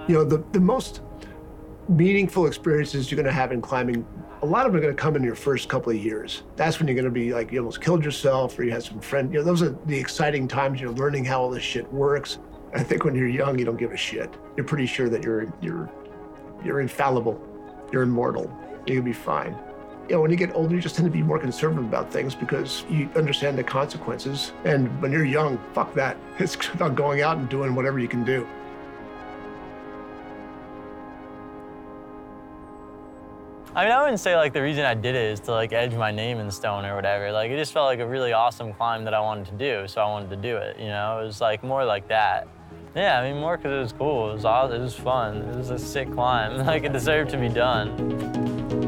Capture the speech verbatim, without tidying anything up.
You know, the, the most meaningful experiences you're gonna have in climbing, a lot of them are gonna come in your first couple of years. That's when you're gonna be like, you almost killed yourself, or you had some friend, you know, those are the exciting times. You're learning how all this shit works. I think when you're young, you don't give a shit. You're pretty sure that you're, you're, you're infallible, you're immortal, you're gonna be fine. You know, when you get older, you just tend to be more conservative about things because you understand the consequences. And when you're young, fuck that. It's about going out and doing whatever you can do. I mean, I wouldn't say like the reason I did it is to like edge my name in stone or whatever. Like it just felt like a really awesome climb that I wanted to do, so I wanted to do it, you know? It was like more like that. Yeah, I mean, more because it was cool. It was awesome. It was fun. It was a sick climb. Like it deserved to be done.